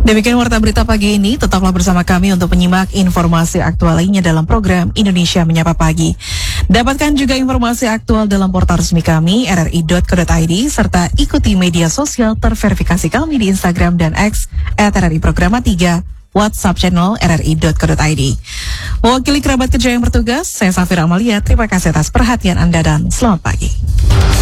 Demikian warta berita pagi ini, tetaplah bersama kami untuk menyimak informasi aktual lainnya dalam program Indonesia Menyapa Pagi. Dapatkan juga informasi aktual dalam portal resmi kami rri.co.id serta ikuti media sosial terverifikasi kami di Instagram dan X @RRI Programa 3, WhatsApp channel rri.co.id. Mewakili kerabat kerja yang bertugas, saya Safira Amalia. Terima kasih atas perhatian Anda dan selamat pagi.